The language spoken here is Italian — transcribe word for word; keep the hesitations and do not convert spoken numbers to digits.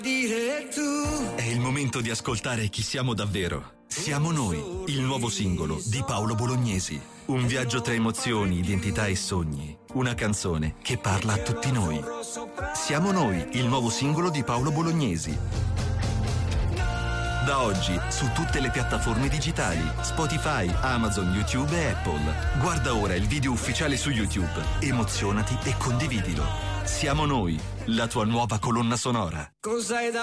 dire tu. È il momento di ascoltare chi siamo davvero. Siamo noi, il nuovo singolo di Paolo Bolognesi. Un viaggio tra emozioni, identità e sogni. Una canzone che parla a tutti noi. Siamo noi, il nuovo singolo di Paolo Bolognesi. Da oggi su tutte le piattaforme digitali, Spotify, Amazon, YouTube e Apple. Guarda ora il video ufficiale su YouTube, emozionati e condividilo. Siamo noi, la tua nuova colonna sonora. Cos'hai da